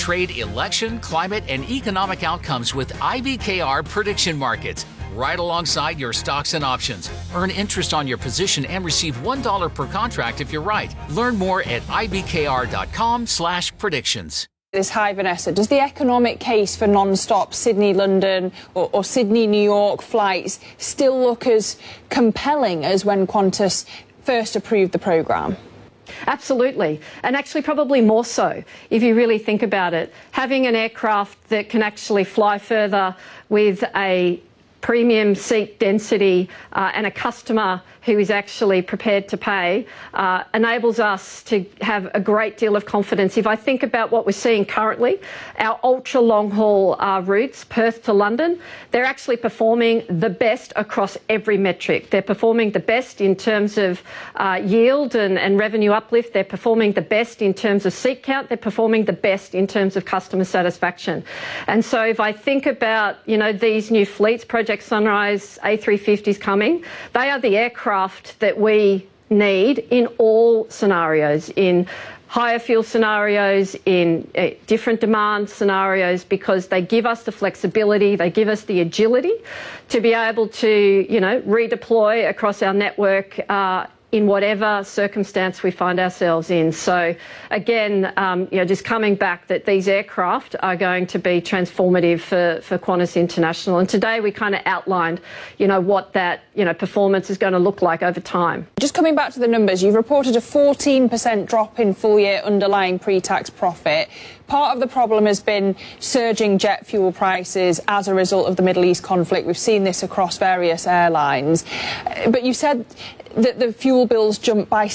trade, election, climate, and economic outcomes with IBKR prediction markets. Right alongside your stocks and options. Earn interest on your position and receive $1 per contract if you're right. Learn more at ibkr.com/predictions. This high, Vanessa, does the economic case for non-stop Sydney-London or Sydney-New York flights still look as compelling as when Qantas first approved the programme? Absolutely, and actually probably more so if you really think about it. Having an aircraft that can actually fly further with a premium seat density and a customer who is actually prepared to pay enables us to have a great deal of confidence. If I think about what we're seeing currently, our ultra long haul routes, Perth to London, they're actually performing the best across every metric. They're performing the best in terms of yield and revenue uplift. They're performing the best in terms of seat count. They're performing the best in terms of customer satisfaction. And so if I think about, these new fleets, Project Sunrise, A350s coming, they are the aircraft that we need in all scenarios, in higher fuel scenarios, in different demand scenarios, because they give us the flexibility, they give us the agility to be able to, redeploy across our network in whatever circumstance we find ourselves in. So again, just coming back that these aircraft are going to be transformative for Qantas International. And today we kind of outlined, what that, performance is going to look like over time. Just coming back to the numbers, you've reported a 14% drop in full-year underlying pre-tax profit. Part of the problem has been surging jet fuel prices as a result of the Middle East conflict. We've seen this across various airlines. But you said that the fuel bills jumped by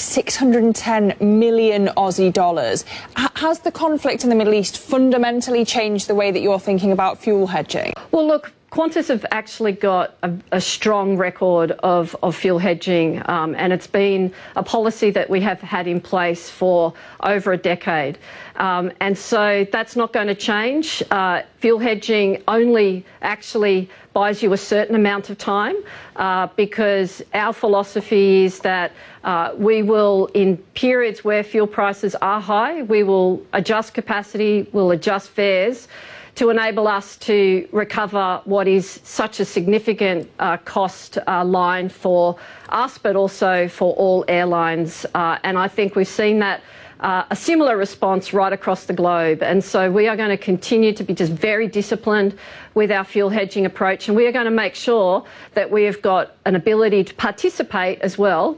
610 million Aussie dollars. Has the conflict in the Middle East fundamentally changed the way that you're thinking about fuel hedging? Well, look, Qantas have actually got a strong record of fuel hedging, and it's been a policy that we have had in place for over a decade. And so that's not going to change. Fuel hedging only actually buys you a certain amount of time because our philosophy is that we will, in periods where fuel prices are high, we will adjust capacity, we'll adjust fares to enable us to recover what is such a significant cost line for us, but also for all airlines. And I think we've seen that a similar response right across the globe. And so we are going to continue to be just very disciplined with our fuel hedging approach. And we are going to make sure that we have got an ability to participate as well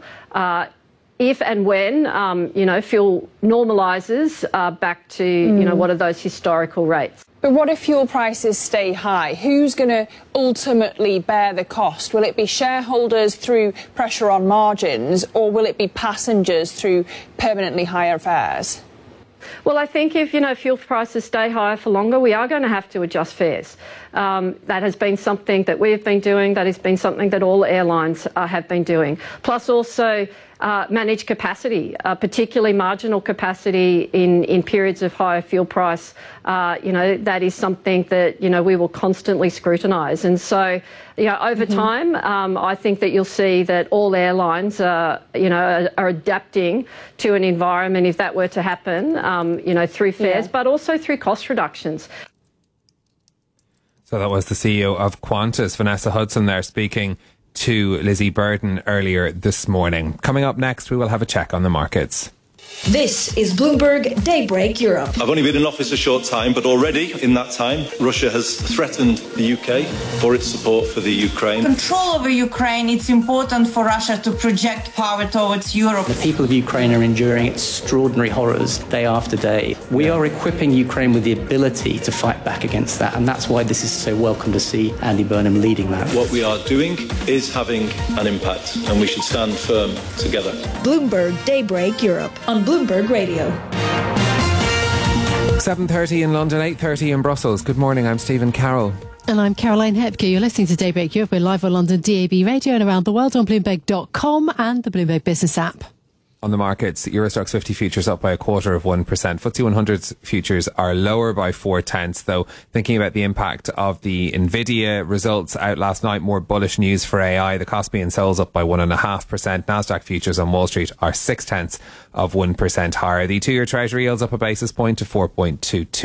if and when, fuel normalises back to, what are those historical rates. But what if fuel prices stay high? Who's going to ultimately bear the cost? Will it be shareholders through pressure on margins, or will it be passengers through permanently higher fares? Well, I think if, fuel prices stay higher for longer, we are going to have to adjust fares. That has been something that we have been doing. That has been something that all airlines have been doing. Plus also manage capacity, particularly marginal capacity in periods of higher fuel price. That is something that, we will constantly scrutinise. And so, over time, I think that you'll see that all airlines are adapting to an environment, if that were to happen, through fares, but also through cost reductions. So that was the CEO of Qantas, Vanessa Hudson, there speaking to Lizzie Burden earlier this morning. Coming up next, we will have a check on the markets. This is Bloomberg Daybreak Europe. I've only been in office a short time, but already in that time, Russia has threatened the UK for its support for the Ukraine. Control over Ukraine, it's important for Russia to project power towards Europe. The people of Ukraine are enduring extraordinary horrors day after day. We are equipping Ukraine with the ability to fight back against that, and that's why this is so welcome to see Andy Burnham leading that. What we are doing is having an impact, and we should stand firm together. Bloomberg Daybreak Europe on Bloomberg Radio. 7:30 in London, 8:30 in Brussels. Good morning, I'm Stephen Carroll. And I'm Caroline Hepke. You're listening to Daybreak Europe. We're live on London DAB Radio and around the world on Bloomberg.com and the Bloomberg Business app. On the markets, Eurostoxx 50 futures up by 0.25%. FTSE 100 futures are lower by 0.4, though. Thinking about the impact of the Nvidia results out last night, more bullish news for AI. The Kospi and Seoul's up by 1.5%. Nasdaq futures on Wall Street are 0.6% higher. The 2-year Treasury yields up a basis point to 4.22.